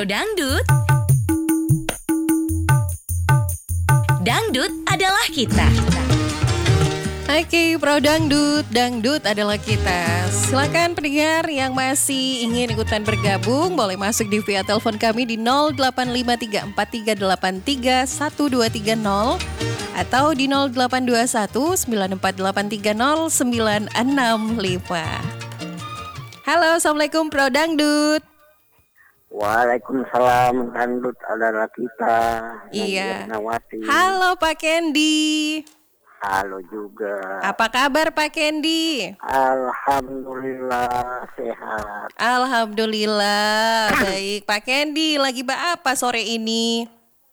Dangdut, dangdut adalah kita. Oke, Pro Dangdut, dangdut adalah kita. Silakan pendengar yang masih ingin ikutan bergabung, boleh masuk di via telepon kami di 085343831230 atau di 082194830965. Halo, Assalamualaikum Pro Dangdut. Waalaikumsalam, dangdut adalah kita. Iya. Nawati. Halo Pak Kendi. Halo juga. Apa kabar Pak Kendi? Alhamdulillah sehat. Alhamdulillah. Baik, Pak Kendi lagi apa sore ini?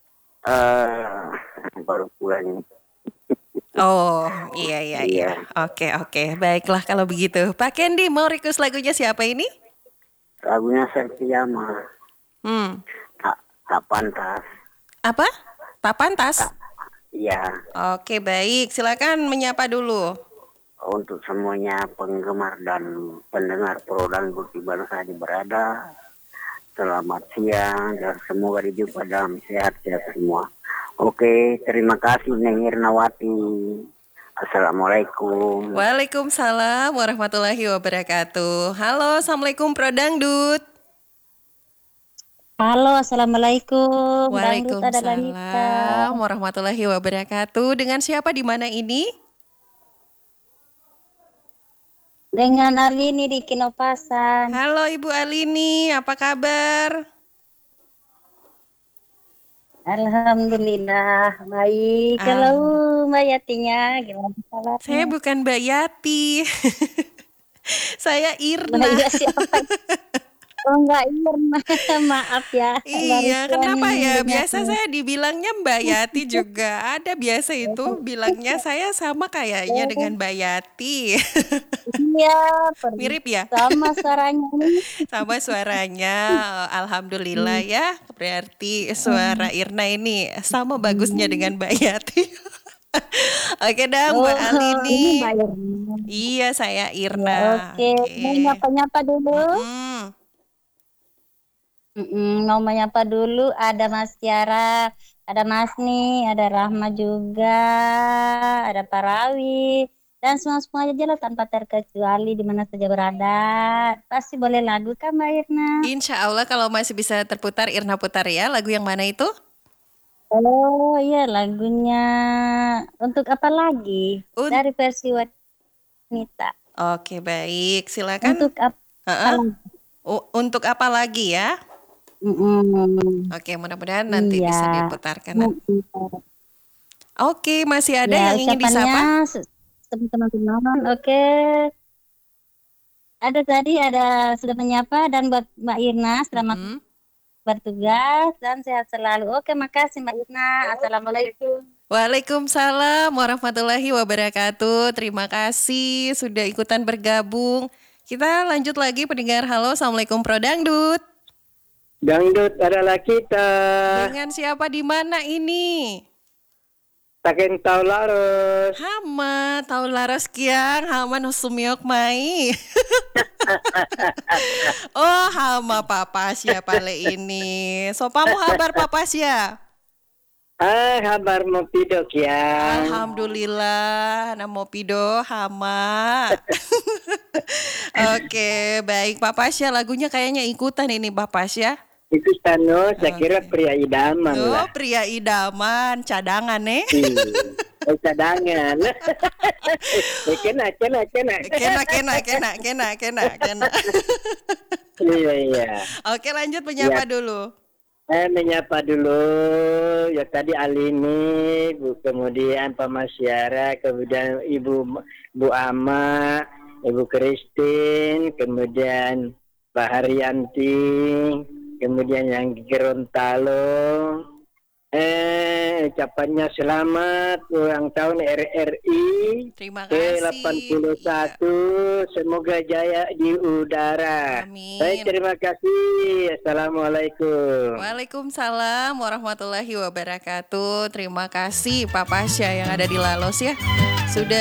Baru pulang. Oh, iya. Oke. Baiklah kalau begitu. Pak Kendi mau request lagunya siapa ini? Lagunya Septiama. Tak pantas. Apa? Tak pantas? Iya. Oke, baik. Silakan menyapa dulu. Untuk semuanya penggemar dan pendengar Pro Dangdut di mana saja berada. Selamat siang dan semoga dijumpa dalam sehat-sehat semua. Oke, terima kasih Neng Irnawati. Assalamualaikum. Waalaikumsalam warahmatullahi wabarakatuh. Halo, Assalamualaikum Pro Dangdut. Halo, Assalamualaikum. Dangdut adalah kita. Waalaikumsalam warahmatullahi wabarakatuh. Dengan siapa di mana ini? Dengan Alini di Kinopasan. Halo Ibu Alini, apa kabar? Alhamdulillah, baik. Kalau Mbak Yatinya, gimana kabarnya? Saya bukan Mbak Yati. Saya Irna. Mbak Yati siapa? Oh, Mbak Irna. Maaf ya. Iya, Barusan kenapa ya? dengar. Biasa saya dibilangnya Mbak Yati juga. Ada biasa itu bilangnya saya sama kayaknya dengan Mbak Yati. Iya, Mirip ya? sama suaranya nih. Sama suaranya. Alhamdulillah ya. Berarti suara Irna ini sama bagusnya dengan Mbak Yati. Oke dah Mbak Alini. Ini Mbak Irna. Iya, saya Irna. Oke, mau nyapa-nyapa dulu. Mau menyapa dulu, ada Mas Tiara, ada Mas Ni, ada Rahma juga, ada Parawi, dan semua aja lah tanpa terkecuali di mana saja berada. Pasti boleh lagu kan Mbak Irna? Insya Allah kalau masih bisa terputar, Irna putar ya. Lagu yang mana itu? Oh iya, lagunya untuk apa lagi? Dari versi wanita. Oke, baik. Silakan. Untuk apa? Untuk apa lagi ya? Oke, mudah-mudahan nanti bisa diputarkan. Oke, masih ada yang ingin disapa? Teman-teman, oke. Ada sudah menyapa dan buat Mbak Irna selamat bertugas dan sehat selalu. Oke, makasih Mbak Irna. Assalamualaikum. Waalaikumsalam warahmatullahi wabarakatuh. Terima kasih sudah ikutan bergabung. Kita lanjut lagi pendengar. Halo, Assalamualaikum Pro Dangdut. Dangdut adalah kita. Dengan siapa di mana ini? Taken taularos. Hama, taularos kiang, hama nusumiok mai. Oh, hama papasya pale ini. So, pamu kabar papasya? Kabar mau pidok ya. Alhamdulillah, namo pido hama. Oke, baik Papasya, lagunya kayaknya ikutan ini Papasya. Itu Stano, saya kira pria idaman lah. Oh, pria idaman, cadangan Cadangan. Kena. Iya. Oke, lanjut menyapa dulu. Menyapa dulu ya tadi Alini, kemudian Pak Masyara, kemudian Bu Ama, Ibu Christine, kemudian Pak Haryanti, kemudian yang Gerontalo. Ucapannya selamat ulang tahun RRI Terima kasih. ke-81. Semoga jaya di udara. Amin. Baik, terima kasih. Assalamualaikum. Waalaikumsalam warahmatullahi wabarakatuh. Terima kasih Pak Pasya yang ada di Lalos ya. Sudah